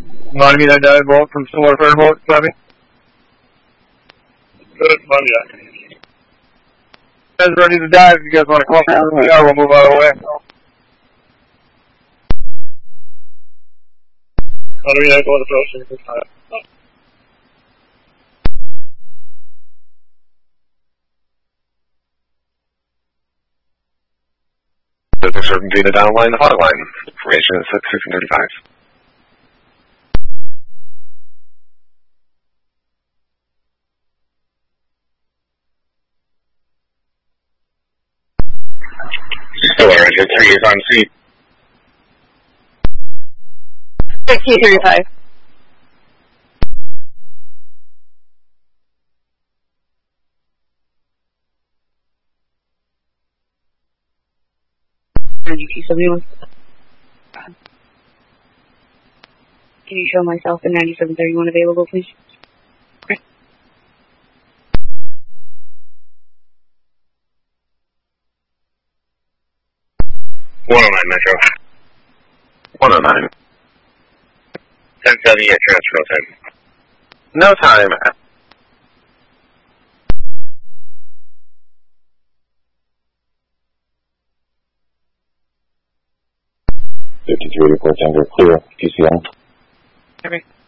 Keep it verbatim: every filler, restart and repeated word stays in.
Monty, that dive boat from Solar Fair boat, copy. Good, Monty. You guys ready to dive? If you guys want to come up, yeah, we'll move out of the way. Monty, I go with approach this time. Business serving data downline, hotline. Information at six six thirty-five. Still Ranger three is on seat. sixteen thirty-five. ninety-two seventy-one. Can you show myself in ninety-seven thirty-one available, please? Okay. one oh nine Metro. one oh nine. ten seventy-eight transfer time. No time. fifty-three report Denver clear. P C L. Okay.